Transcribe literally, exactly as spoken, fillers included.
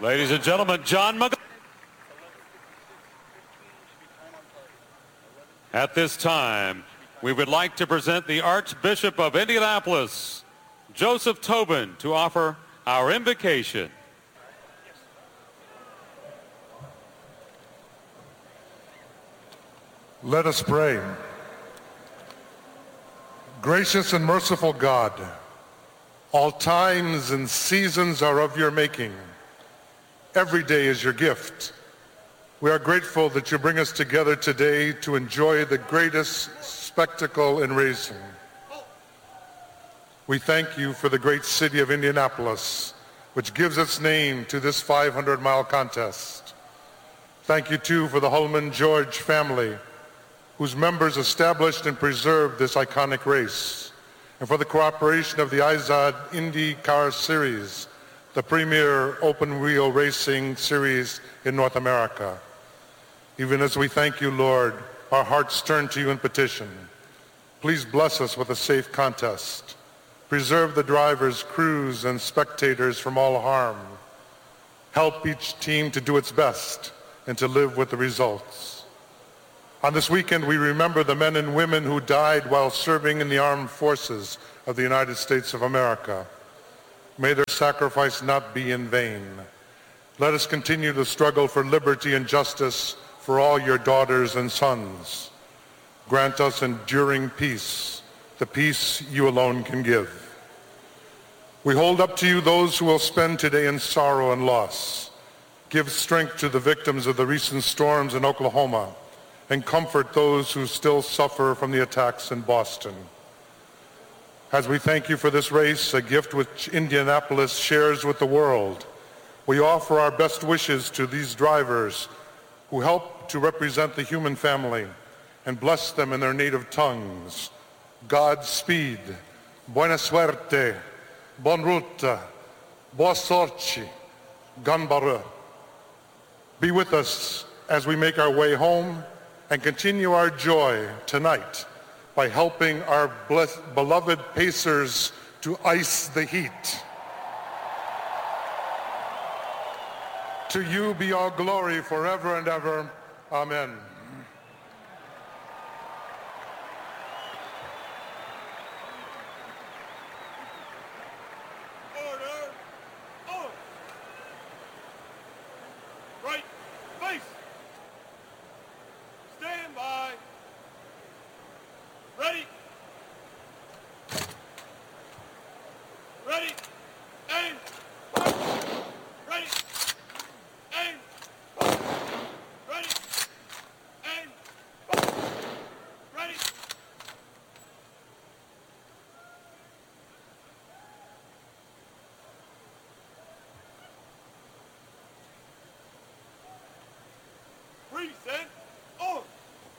Ladies and gentlemen, John McGovern. At this time, we would like to present the Archbishop of Indianapolis, Joseph Tobin, to offer our invocation. Let us pray. Gracious and merciful God, all times and seasons are of your making. Every day is your gift. We are grateful that you bring us together today to enjoy the greatest spectacle in racing. We thank you for the great city of Indianapolis, which gives its name to this five hundred mile contest. Thank you, too, for the Hulman George family, whose members established and preserved this iconic race, and for the cooperation of the IZOD IndyCar Series, the premier open-wheel racing series in North America. Even as we thank you, Lord, our hearts turn to you in petition. Please bless us with a safe contest. Preserve the drivers, crews, and spectators from all harm. Help each team to do its best and to live with the results. On this weekend, we remember the men and women who died while serving in the armed forces of the United States of America. May their sacrifice not be in vain. Let us continue the struggle for liberty and justice for all your daughters and sons. Grant us enduring peace, the peace you alone can give. We hold up to you those who will spend today in sorrow and loss. Give strength to the victims of the recent storms in Oklahoma, and comfort those who still suffer from the attacks in Boston. As we thank you for this race, a gift which Indianapolis shares with the world, we offer our best wishes to these drivers who help to represent the human family and bless them in their native tongues. Godspeed, buena suerte, bon route, boa sorte, ganbaru. Be with us as we make our way home and continue our joy tonight by helping our blessed, beloved Pacers to ice the heat. To you be all glory forever and ever. Amen. Order! Order! Right face! Stand by. Ready. Ready. Aim. Ready. Aim. Ready. Aim. Ready. Present.